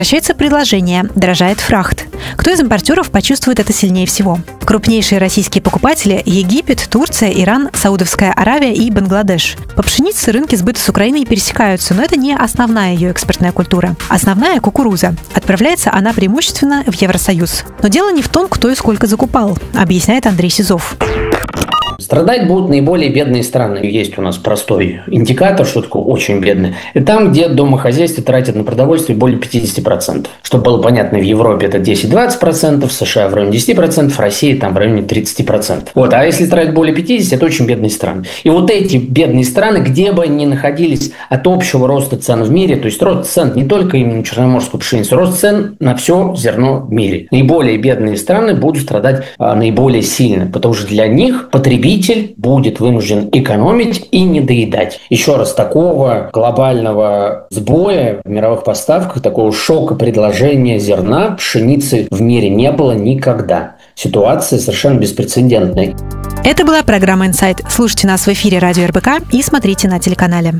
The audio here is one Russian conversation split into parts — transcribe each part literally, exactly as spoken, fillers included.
Сокращается предложение, дорожает фрахт. Кто из импортеров почувствует это сильнее всего? Крупнейшие российские покупатели – Египет, Турция, Иран, Саудовская Аравия и Бангладеш. По пшенице рынки сбыта с Украиной пересекаются, но это не основная ее экспортная культура. Основная – кукуруза. Отправляется она преимущественно в Евросоюз. Но дело не в том, кто и сколько закупал, объясняет Андрей Сизов. Страдать будут наиболее бедные страны. Есть у нас простой индикатор, что такое очень бедные. И там, где домохозяйство тратит на продовольствие более пятьдесят процентов. Чтобы было понятно, в Европе это десять-двадцать процентов, в США в районе десять процентов, в России там в районе тридцать процентов. Вот. А если тратить более пятьдесят процентов, это очень бедные страны. И вот эти бедные страны, где бы они ни находились от общего роста цен в мире, то есть рост цен не только именно на черноморскую пшеницу, рост цен на все зерно в мире. Наиболее бедные страны будут страдать а, наиболее сильно, потому что для них потребитель будет вынужден экономить и не доедать. Еще раз, такого глобального сбоя в мировых поставках, такого шока предложения зерна, пшеницы в мире не было никогда. Ситуация совершенно беспрецедентная. Это была программа «Инсайт». Слушайте нас в эфире радио эр бэ ка и смотрите на телеканале.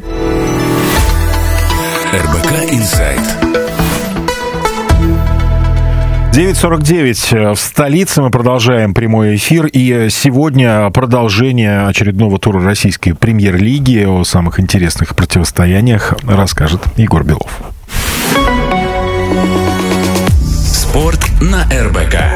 эр бэ ка «Инсайт». девять сорок девять в столице. Мы продолжаем прямой эфир. И сегодня продолжение очередного тура российской премьер-лиги. О самых интересных противостояниях расскажет Егор Белов. Спорт на эр бэ ка.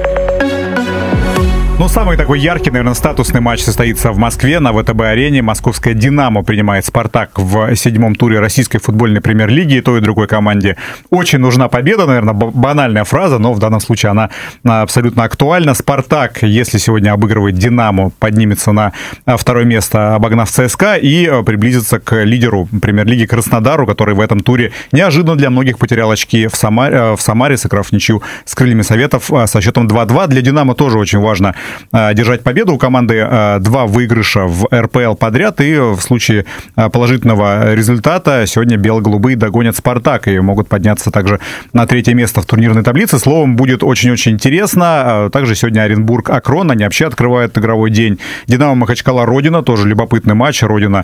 Ну, самый такой яркий, наверное, статусный матч состоится в Москве на вэ тэ бэ-арене. Московская «Динамо» принимает «Спартак» в седьмом туре российской футбольной премьер-лиги. И той, и другой команде очень нужна победа. Наверное, банальная фраза, но в данном случае она абсолютно актуальна. «Спартак», если сегодня обыгрывает «Динамо», поднимется на второе место, обогнав ЦСКА, и приблизится к лидеру премьер-лиги Краснодару, который в этом туре неожиданно для многих потерял очки в Самаре, в Самаре, сыграв ничью с «Крыльями Советов» со счетом два-два. Для «Динамо» тоже очень важно держать победу. У команды два выигрыша в эр пэ эл подряд, и в случае положительного результата сегодня бело-голубые догонят «Спартак» и могут подняться также на третье место в турнирной таблице. Словом, будет очень-очень интересно. Также сегодня Оренбург-Акрон, они вообще открывают игровой день. «Динамо» Махачкала Родина, тоже любопытный матч. Родина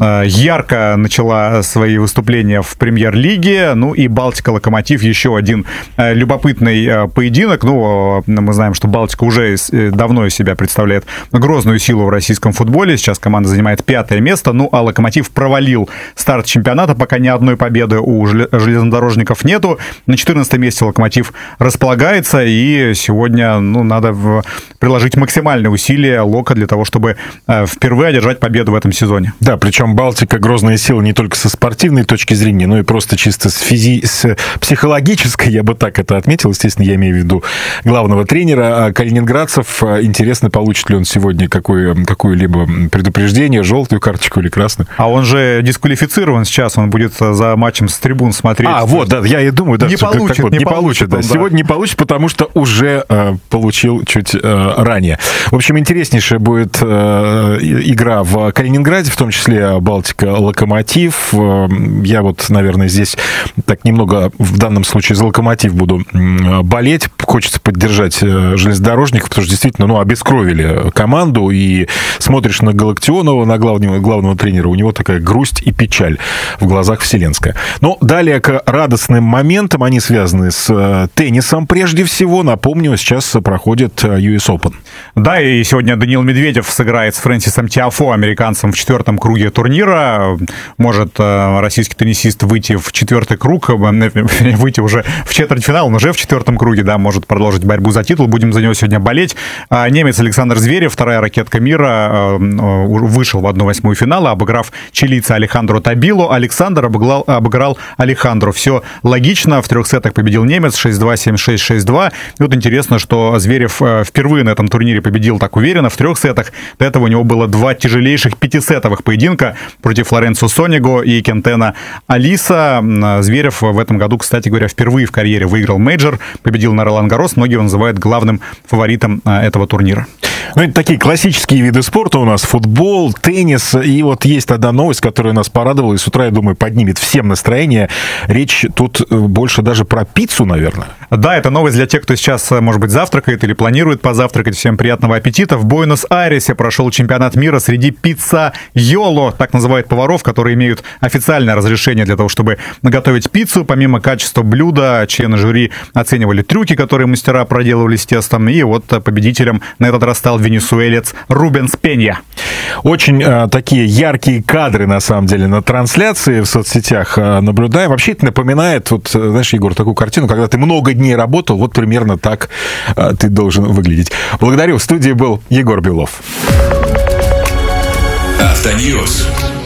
ярко начала свои выступления в премьер-лиге. Ну и Балтика-Локомотив, еще один любопытный поединок. Ну, мы знаем, что Балтика уже давно из себя представляет грозную силу в российском футболе. Сейчас команда занимает пятое место. Ну, а «Локомотив» провалил старт чемпионата. Пока ни одной победы у железнодорожников нету. На четырнадцатом месте «Локомотив» располагается. И сегодня, ну, надо приложить максимальные усилия «Лока» для того, чтобы впервые одержать победу в этом сезоне. Да, причем «Балтика» грозная сила не только со спортивной точки зрения, но и просто чисто с, физи... с психологической, я бы так это отметил. Естественно, я имею в виду главного тренера калининградцев. Интересно, получит ли он сегодня какое, какое-либо предупреждение, желтую карточку или красную. А он же дисквалифицирован сейчас, он будет за матчем с трибун смотреть. А, вот, да, я и думаю, да, не что, получит, вот, не, не получит. получит да. Он, да. Сегодня не получит, потому что уже э, получил чуть э, ранее. В общем, интереснейшая будет э, игра в Калининграде, в том числе Балтика-Локомотив. Э, я вот, наверное, здесь так немного в данном случае за «Локомотив» буду э, болеть. Хочется поддержать э, железнодорожников, потому что действительно, ну, обескровили команду, и смотришь на Галактионова, на главного, главного тренера, у него такая грусть и печаль в глазах вселенская. Но далее к радостным моментам, они связаны с теннисом прежде всего. Напомню, сейчас проходит ю эс Open. Да, и сегодня Даниил Медведев сыграет с Фрэнсисом Тиафо, американцем, в четвертом круге турнира. Может российский теннисист выйти в четвертый круг, выйти уже в четвертьфинал, он уже в четвертом круге, да, может продолжить борьбу за титул. Будем за него сегодня болеть. Немец Александр Зверев, вторая ракетка мира, вышел в одну восьмую финала, обыграв чилийца Алехандро Табилу. Александр обыграл, обыграл Алехандро. Все логично. В трех сетах победил немец шесть-два, семь-шесть, шесть-два. И вот интересно, что Зверев впервые на этом турнире победил так уверенно в трех сетах. До этого у него было два тяжелейших пятисетовых поединка против Лоренцо Сониго и Кентена Алиса. Зверев в этом году, кстати говоря, впервые в карьере выиграл мейджор, победил на Ролан Гаррос. Многие его называют главным фаворитом этого турнира. Ну, это такие классические виды спорта у нас. Футбол, теннис. И вот есть одна новость, которая нас порадовала. И с утра, я думаю, поднимет всем настроение. Речь тут больше даже про пиццу, наверное. Да, это новость для тех, кто сейчас, может быть, завтракает или планирует позавтракать. Всем приятного аппетита. В Буэнос-Айресе прошел чемпионат мира среди пиццайоло. Так называют поваров, которые имеют официальное разрешение для того, чтобы наготовить пиццу. Помимо качества блюда, члены жюри оценивали трюки, которые мастера проделывали с тестом. И вот победителем на этот раз стал венесуэлец Рубенс Пенья. Очень э, такие яркие кадры, на самом деле, на трансляции в соцсетях э, наблюдаем. Вообще это напоминает, вот, знаешь, Егор, такую картину, когда ты много дней работал, вот примерно так э, ты должен выглядеть. Благодарю. В студии был Егор Белов. Автоньюз.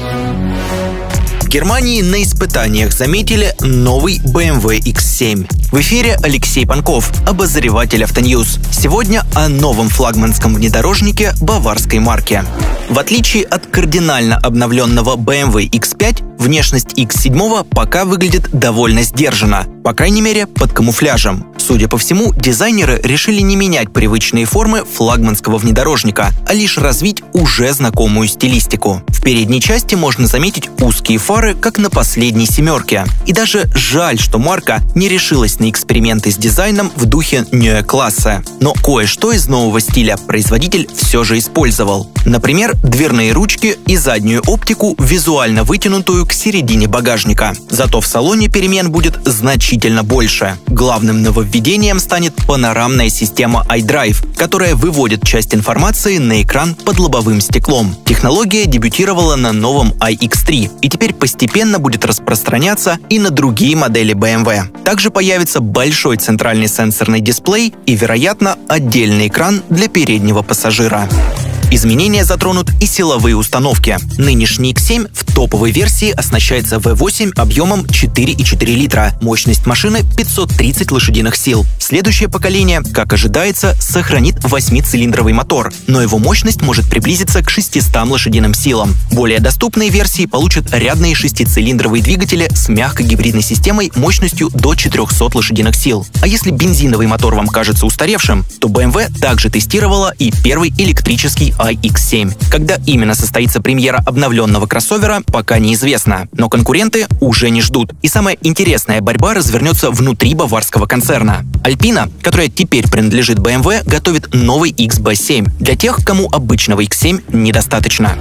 В Германии на испытаниях заметили новый бэ эм вэ икс семь. В эфире Алексей Панков, обозреватель Автоньюз. Сегодня о новом флагманском внедорожнике баварской марки. В отличие от кардинально обновленного бэ эм вэ икс пять, внешность икс семь пока выглядит довольно сдержанно, по крайней мере, под камуфляжем. Судя по всему, дизайнеры решили не менять привычные формы флагманского внедорожника, а лишь развить уже знакомую стилистику. В передней части можно заметить узкие фары, как на последней «семерке». И даже жаль, что марка не решилась на эксперименты с дизайном в духе Neue-класса. Но кое-что из нового стиля производитель все же использовал. Например, дверные ручки и заднюю оптику, визуально вытянутую к середине багажника. Зато в салоне перемен будет значительно больше. Главным нововведением станет панорамная система iDrive, которая выводит часть информации на экран под лобовым стеклом. Технология дебютировала на новом ай икс три и теперь постепенно будет распространяться и на другие модели бэ эм вэ. Также появится большой центральный сенсорный дисплей и, вероятно, отдельный экран для переднего пассажира. Изменения затронут и силовые установки. Нынешний икс семь в топовой версии оснащается вэ восемь объемом четыре и четыре литра. Мощность машины пятьсот тридцать лошадиных сил. Следующее поколение, как ожидается, сохранит восьмицилиндровый мотор, но его мощность может приблизиться к шестистам лошадиным силам. Более доступные версии получат рядные шестицилиндровые двигатели с мягкой гибридной системой мощностью до четырехсот лошадиных сил. А если бензиновый мотор вам кажется устаревшим, то бэ эм вэ также тестировала и первый электрический ай икс семь. Когда именно состоится премьера обновленного кроссовера, пока неизвестно, но конкуренты уже не ждут. И самая интересная борьба развернется внутри баварского концерна. Альпина, которая теперь принадлежит бэ эм вэ, готовит новый икс бэ семь для тех, кому обычного икс семь недостаточно.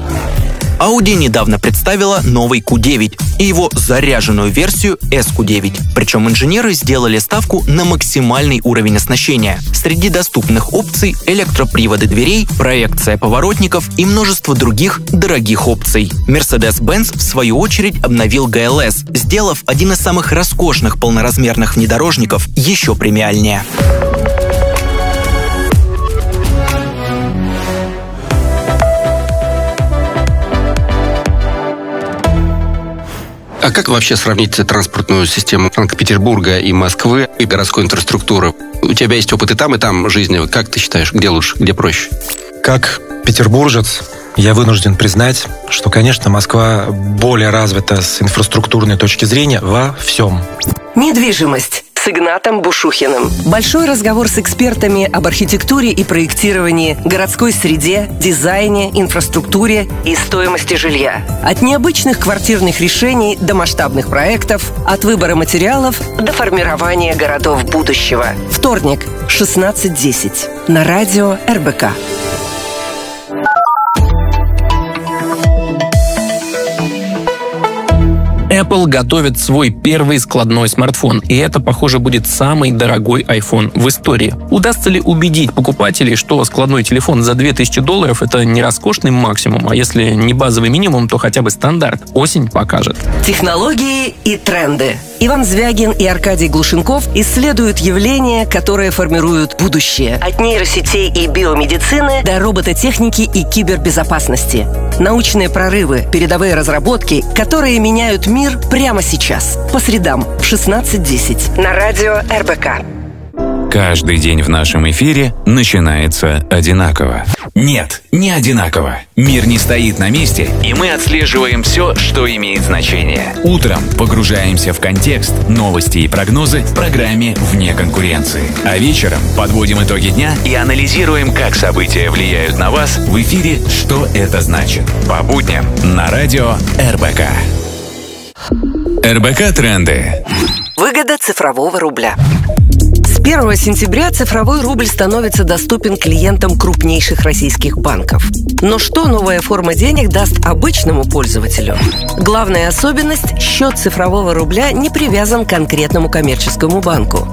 Audi недавно представила новый кью девять и его заряженную версию эс кью девять. Причем инженеры сделали ставку на максимальный уровень оснащения. Среди доступных опций – электроприводы дверей, проекция поворотников и множество других дорогих опций. Mercedes-Benz, в свою очередь, обновил гэ эл эс, сделав один из самых роскошных полноразмерных внедорожников еще премиальнее. А как вообще сравнить транспортную систему Санкт-Петербурга и Москвы и городской инфраструктуры? У тебя есть опыт и там, и там жизни. Как ты считаешь, где лучше, где проще? Как петербуржец, я вынужден признать, что, конечно, Москва более развита с инфраструктурной точки зрения во всем. Недвижимость с Игнатом Бушухиным. Большой разговор с экспертами об архитектуре и проектировании, городской среде, дизайне, инфраструктуре и стоимости жилья. От необычных квартирных решений до масштабных проектов, от выбора материалов до формирования городов будущего. Вторник, шестнадцать десять. На радио эр бэ ка. Apple готовит свой первый складной смартфон, и это, похоже, будет самый дорогой iPhone в истории. Удастся ли убедить покупателей, что складной телефон за две тысячи долларов – это не роскошный максимум, а если не базовый минимум, то хотя бы стандарт? Осень покажет. Технологии и тренды. Иван Звягин и Аркадий Глушенков исследуют явления, которые формируют будущее. От нейросетей и биомедицины до робототехники и кибербезопасности. Научные прорывы, передовые разработки, которые меняют мир прямо сейчас. По средам в шестнадцать десять. На радио эр бэ ка. Каждый день в нашем эфире начинается одинаково. Нет, не одинаково. Мир не стоит на месте, и мы отслеживаем все, что имеет значение. Утром погружаемся в контекст, новости и прогнозы в программе «Вне конкуренции». А вечером подводим итоги дня и анализируем, как события влияют на вас в эфире «Что это значит?» По будням на радио эр бэ ка. эр бэ ка Тренды. Выгода цифрового рубля. С первого сентября цифровой рубль становится доступен клиентам крупнейших российских банков. Но что новая форма денег даст обычному пользователю? Главная особенность – счет цифрового рубля не привязан к конкретному коммерческому банку.